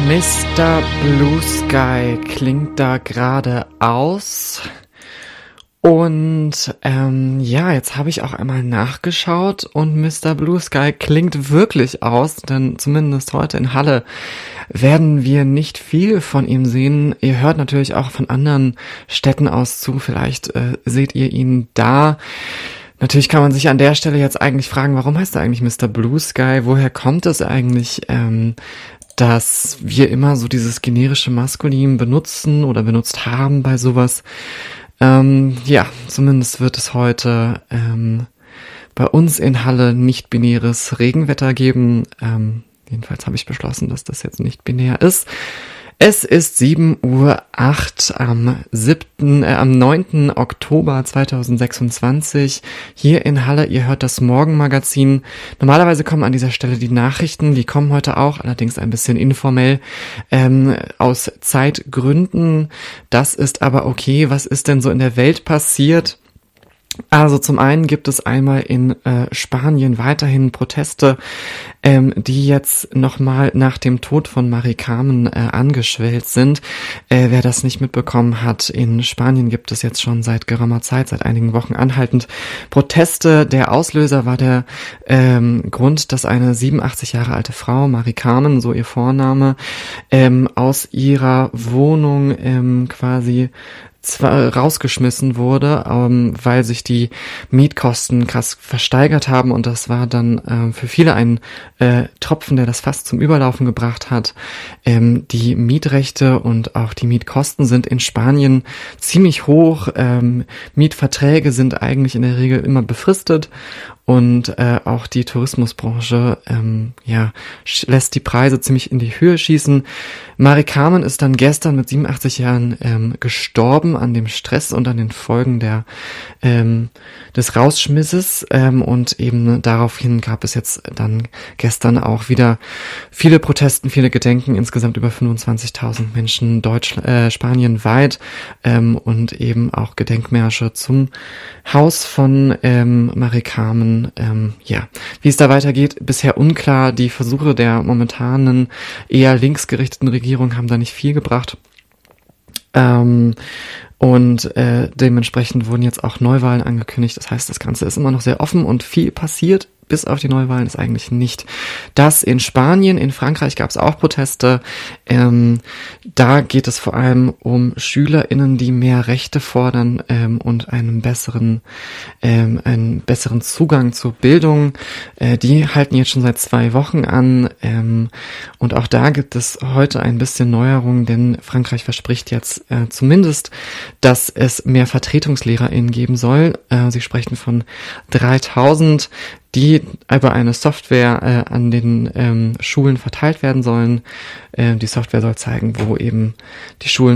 Mr. Blue Sky klingt da gerade aus. Und jetzt habe ich auch einmal nachgeschaut und Mr. Blue Sky klingt wirklich aus, denn zumindest heute in Halle werden wir nicht viel von ihm sehen. Ihr hört natürlich auch von anderen Städten aus zu, vielleicht seht ihr ihn da. Natürlich kann man sich an der Stelle jetzt eigentlich fragen, warum heißt er eigentlich Mr. Blue Sky? Woher kommt es eigentlich, dass wir immer so dieses generische Maskulin benutzen oder benutzt haben bei sowas? Zumindest wird es heute bei uns in Halle nicht-binäres Regenwetter geben. Jedenfalls habe ich beschlossen, dass das jetzt nicht binär ist. Es ist 7:08 Uhr am 9. Oktober 2026 hier in Halle. Ihr hört das Morgenmagazin. Normalerweise kommen an dieser Stelle die Nachrichten. Die kommen heute auch, allerdings ein bisschen informell, aus Zeitgründen. Das ist aber okay. Was ist denn so in der Welt passiert? Also zum einen gibt es einmal in Spanien weiterhin Proteste, die jetzt nochmal nach dem Tod von Mari Carmen angeschwellt sind. Wer das nicht mitbekommen hat, in Spanien gibt es jetzt schon seit geraumer Zeit, seit einigen Wochen anhaltend Proteste. Der Auslöser war der Grund, dass eine 87 Jahre alte Frau, Mari Carmen, so ihr Vorname, aus ihrer Wohnung quasi rausgeschmissen wurde, weil sich die Mietkosten krass versteigert haben, und das war dann für viele ein Tropfen, der das Fass zum Überlaufen gebracht hat. Die Mietrechte und auch die Mietkosten sind in Spanien ziemlich hoch. Mietverträge sind eigentlich in der Regel immer befristet, und auch die Tourismusbranche lässt die Preise ziemlich in die Höhe schießen. Mari Carmen ist dann gestern mit 87 Jahren gestorben an dem Stress und an den Folgen des Rausschmisses, und eben daraufhin gab es jetzt dann gestern auch wieder viele Protesten, viele Gedenken, insgesamt über 25.000 Menschen Spanien-weit, und eben auch Gedenkmärsche zum Haus von Mari Carmen. Wie es da weitergeht, bisher unklar. Die Versuche der momentanen eher linksgerichteten Regierung haben da nicht viel gebracht. Dementsprechend wurden jetzt auch Neuwahlen angekündigt. Das heißt, das Ganze ist immer noch sehr offen und viel passiert. Bis auf die Neuwahlen ist eigentlich nicht. Das in Spanien, in Frankreich gab es auch Proteste. Da geht es vor allem um SchülerInnen, die mehr Rechte fordern und einen besseren Zugang zur Bildung. Die halten jetzt schon seit 2 Wochen an. Und auch da gibt es heute ein bisschen Neuerungen, denn Frankreich verspricht jetzt zumindest, dass es mehr VertretungslehrerInnen geben soll. Sie sprechen von 3.000, die über eine Software an den Schulen verteilt werden sollen. Die Software soll zeigen, wo eben die Schulen